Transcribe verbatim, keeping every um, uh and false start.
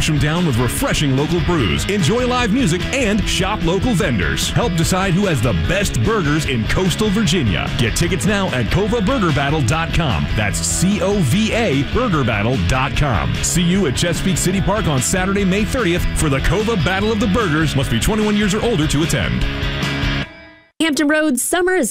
Wash them down with refreshing local brews, enjoy live music, and shop local vendors. Help decide who has the best burgers in coastal Virginia. Get tickets now at cova burger battle dot com. That's C O V A burger battle dot com. See you at Chesapeake City Park on Saturday, May thirtieth for the Cova Battle of the Burgers. Must be twenty-one years or older to attend. Hampton Roads summer is